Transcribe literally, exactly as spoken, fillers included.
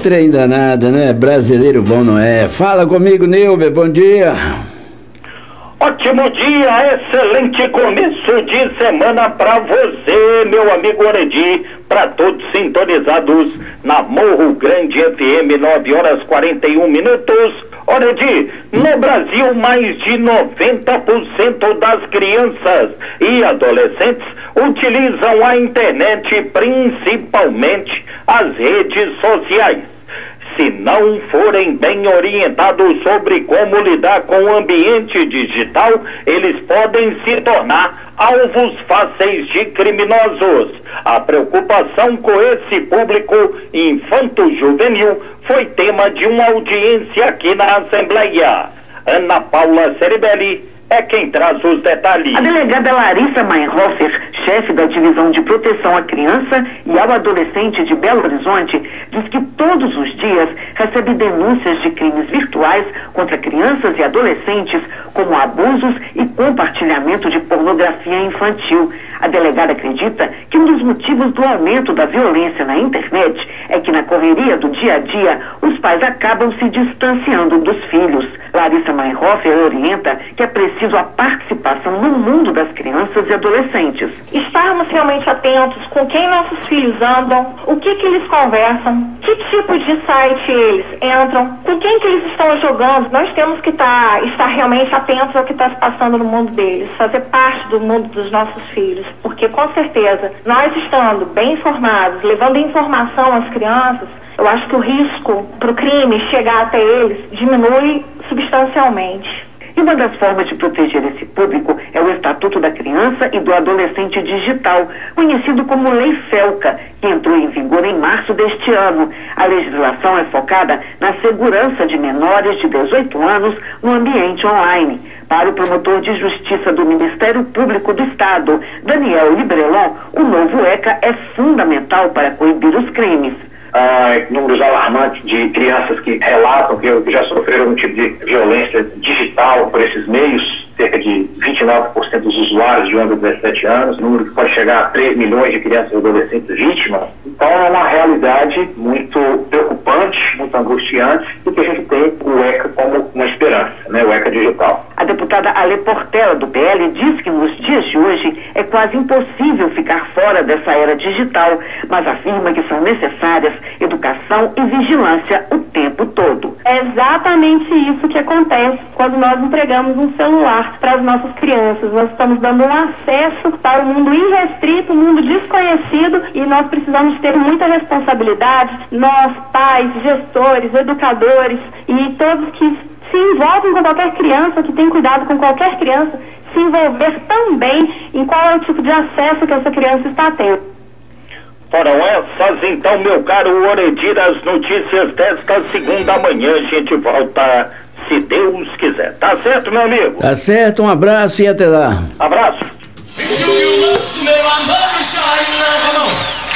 trem danado, né? Brasileiro bom não é. Fala comigo, Nilber, bom dia. Ótimo dia, excelente começo de semana para você, meu amigo Oredi, para todos sintonizados na Morro Grande F M, nove horas e quarenta e um minutos. Oredi, no Brasil, mais de noventa por cento das crianças e adolescentes utilizam a internet, principalmente as redes sociais. Se não forem bem orientados sobre como lidar com o ambiente digital, eles podem se tornar alvos fáceis de criminosos. A preocupação com esse público infanto-juvenil foi tema de uma audiência aqui na Assembleia. Ana Paula Ceribelli é quem traz os detalhes. A delegada Larissa Meinhofer, chefe da Divisão de Proteção à Criança e ao Adolescente de Belo Horizonte, diz que todos os dias recebe denúncias de crimes virtuais contra crianças e adolescentes, como abusos e compartilhamento de pornografia infantil. A delegada acredita que um dos motivos do aumento da violência na internet é que na correria do dia a dia os pais acabam se distanciando dos filhos. Larissa Meinhofer orienta que é preciso a participação no mundo das crianças e adolescentes. Estarmos realmente atentos com quem nossos filhos andam, o que que eles conversam, que tipo de site eles entram, com quem que eles estão jogando. Nós temos que tá, estar realmente atentos ao que está se passando no mundo deles, fazer parte do mundo dos nossos filhos, porque com certeza, nós estando bem informados, levando informação às crianças, eu acho que o risco para o crime chegar até eles diminui substancialmente. E uma das formas de proteger esse público é o Estatuto da Criança e do Adolescente Digital, conhecido como Lei Felca, que entrou em vigor em março deste ano. A legislação é focada na segurança de menores de dezoito anos no ambiente online. Para o promotor de justiça do Ministério Público do Estado, Daniel Librelon, o novo ECA é fundamental para coibir os crimes. Ah, números alarmantes de crianças que relatam que já sofreram um tipo de violência digital por esses meios, cerca de vinte e nove por cento dos usuários de onze a dezessete anos, número que pode chegar a três milhões de crianças e adolescentes vítimas. Então é uma realidade muito preocupante, muito angustiante, e que a gente tem o ECA como uma esperança, né? O ECA digital. A deputada Ale Portela, do P L, diz que nos dias de hoje é quase impossível ficar fora dessa era digital, mas afirma que são necessárias educação e vigilância o tempo todo. É exatamente isso que acontece quando nós entregamos um celular para as nossas crianças. Nós estamos dando um acesso para o mundo irrestrito, um mundo desconhecido, e nós precisamos ter muita responsabilidade, nós, pais, gestores, educadores e todos que se envolvem com qualquer criança, que tem cuidado com qualquer criança, se envolver também em qual é o tipo de acesso que essa criança está tendo. Foram essas, então, meu caro Oredi, as notícias desta segunda manhã. A gente volta, se Deus quiser. Tá certo, meu amigo? Tá certo, um abraço e até lá. Abraço.